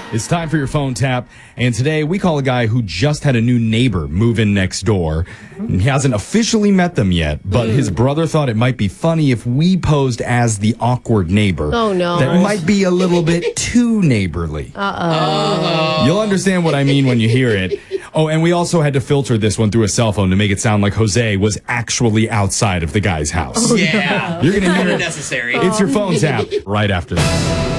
It's time for your phone tap. And today we call a guy who just had a new neighbor move in next door. He hasn't officially met them yet, but his brother thought it might be funny if we posed as the awkward neighbor. Oh, no. That might be a little bit too neighborly. You'll understand what I mean when you hear it. Oh, and we also had to filter this one through a cell phone to make it sound like Jose was actually outside of the guy's house. Yeah. You're going to hear it. Necessary. It's your phone tap right after this.